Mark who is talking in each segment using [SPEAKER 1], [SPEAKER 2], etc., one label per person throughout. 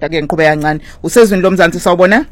[SPEAKER 1] kodwa ke ngiqhubeka kancane usezweni lomzansi sawubona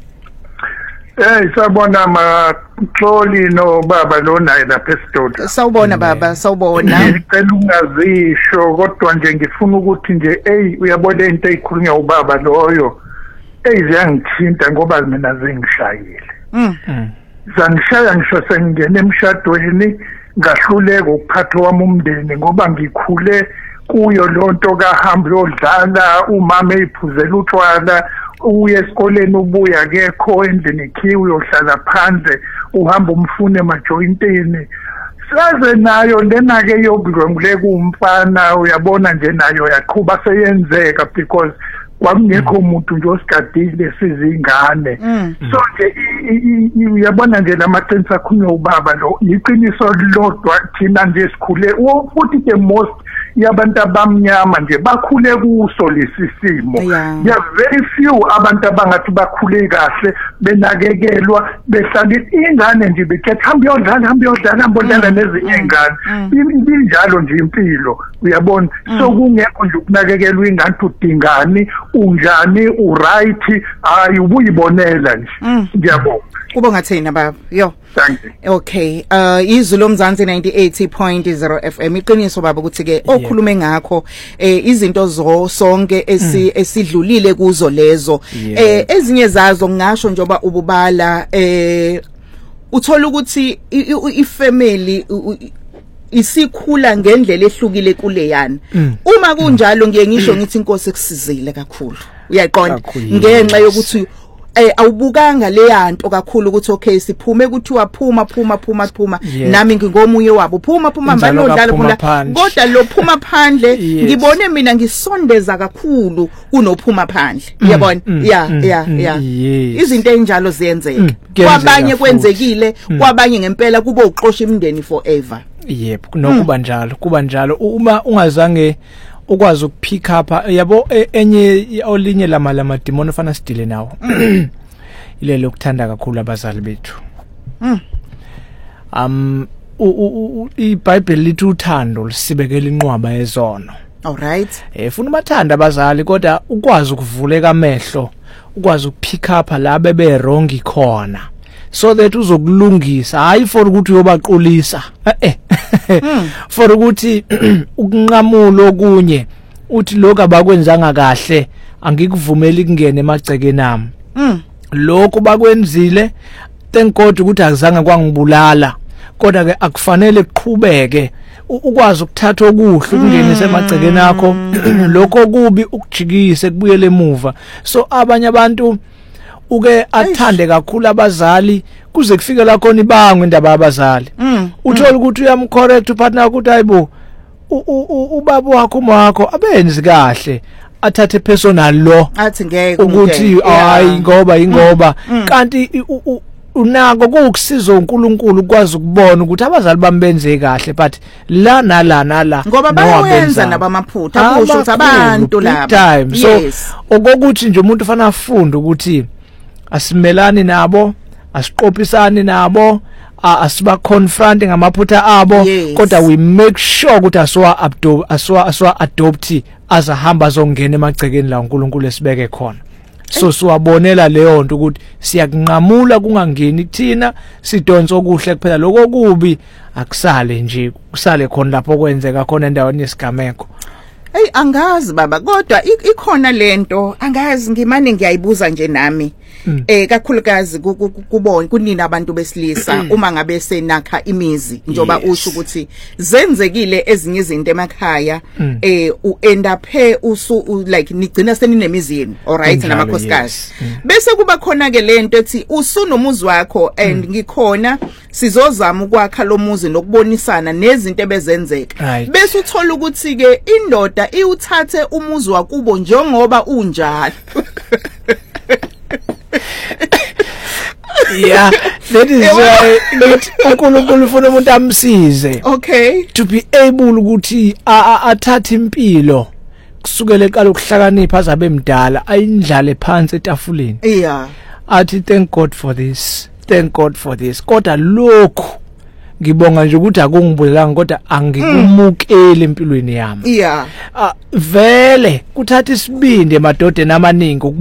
[SPEAKER 2] Sabona Maxoli no baba lo naye lapha eSidoda.
[SPEAKER 1] Sawubona baba, sawubona.
[SPEAKER 2] Ngicela ungazisho kodwa nje ngifuna ukuthi nje uyabona into eyikhulunywa ubaba loyo. Ziyangithinta ngoba mina zingishayile. Zangishaya ngisho sengene emshadweni ngahluleka ukuphatha wami umndeni ngoba ngikhule kuyo lonto kahambe yodlala umama eyiphuzela utshwala uye esikoleni ubuya akekho endlini ikhiwe uyohlala phandle uhamba umfune emajointini saze nayo lena ke yokudlwenguleka umfana uyabona nje nayo yaqhubha seyenzeka because kwakungekho umuntu nje osigadile sizingane so nje uyabona nje lamaqiniso akhulunywa ubaba lo iqiniso lodwa thina nje sikhule futhi the most yabantu abamnyama nje bakhule kuso lesisimo ya very few abantu abangathi bakhule kahle benakekelwa behlala ingane nje bekhetha hamba nezinye ingane injalo nje impilo uyabona so kungekho nje ukunakekelwa ingane udingani unjani uright hayi ubuyibonela nje ngiyabonga
[SPEAKER 1] kuba ngathina baba yo
[SPEAKER 2] thank you
[SPEAKER 1] okay izwi lomzansi 98.0 FM iqiniso baba ukuthi ke okhulume ngakho izinto sonke esidlulile kuzo lezo ezinye zazo ngisho njoba ububala uthola ukuthi ifamily isikhula ngendlela ehlukile kuleyana uma kunjalo ngiye ngisho ngithi inkosi ekusizile kakhulu uyaqonda ngenxa yokuthi awubukanga leyanto kakhulu ukuthi okay siphume ukuthi waphuma nami ngingomunye wabo phuma banodlala khona kodwa lo phuma phandle ngibone mina ngisondeza kakhulu kunophuma phandle uyabona yeah izinto enjalo ziyenzeka kwabanye kwenzekile kwabanye ngempela kube uqosha imndeni forever
[SPEAKER 3] yep kuba njalo uma ungazange ukwazi ukupick up yabo enye olinye lama demon ofana sidile nawo ile lokuthanda kakhulu abazali bethu iBhayibheli lithi uthando lisibekela inqwaba yezono
[SPEAKER 1] alright
[SPEAKER 3] funa umathanda abazali kodwa ukwazi ukuvuleka amehlo ukwazi ukupick up la bebe wrong khona so that uzokulungisa hayi for ukuthi uyobaqolisa for ukuthi ukunqamula okunye uthi lokho abakwenzanga kahle angikuvumeli kungene emagcekeni nami lokho bakwenzile thank God ukuthi akuzange kwangibulala kodwa ke akufanele kuqhubeke ukwazi ukuthatha okuhle ukungenisa emagcekeni akho lokho kubi ukujikise kubuyele emuva so abanye abantu uke athande kakhulu abazali kuze kufike la khona ibangwe indaba yabazali uthola ukuthi uyamcorrect upartner ukuthi hayibo ubaba wakho umakho abenzi kahle athathe personal lo
[SPEAKER 1] athi ngeke
[SPEAKER 3] ukuthi hayi ingoba kanti unako ukusiza uNkulunkulu ukwazi ukubona ukuthi abazali bami benze kahle but la nala
[SPEAKER 1] ngoba bayenza nabamaphutha kusho ukuthi abantu laba
[SPEAKER 3] so okokuthi nje umuntu ufana afunde ukuthi asimelani nabo asiqophisani nabo asiba confronting ngamaphutha abo kodwa we make sure ukuthi aswa adopt azahamba zongena emagcekeni la uNkulunkulu esibeke khona so siwabonela leyo nto ukuthi siyakunqamula kungangeni kuthina sidonsa okuhle kuphela lokho kubi akusale nje kusale khona lapho kwenzeka khona endaweni yesigameko
[SPEAKER 1] angazi baba kodwa ikhona lento angazi ngimane ngiyayibuza nje nami kakhulukazi kubona kunina abantu besilisa uma ngabe senakha imizi njoba usho ukuthi zenzekile ezinye izinto emakhaya uend up like nigcina seninemizi yenu alright namakhosikazi bese kuba khona ke lento ethi usunomuzi wakho and ngikhona sizozama ukwakha lo muzi nokubonisana nezinto ebezenzeka bese uthola ukuthi ke indoda iwuthathe umuzi wakubo njengoba unjalo
[SPEAKER 3] yeah that is why uNkulunkulu ufuna umuntu amsize
[SPEAKER 1] okay
[SPEAKER 3] to be able ukuthi athathe impilo kusukela eqala ukuhlakanipha azabe emdala ayindlale phansi etafuleni
[SPEAKER 1] yeah
[SPEAKER 3] athi thank God for this kodwa lokho ngibonga nje ukuthi akungibulelanga kodwa angikumukeli empilweni yami
[SPEAKER 1] yeah
[SPEAKER 3] vele kuthatha isibindi emadodeni amaningi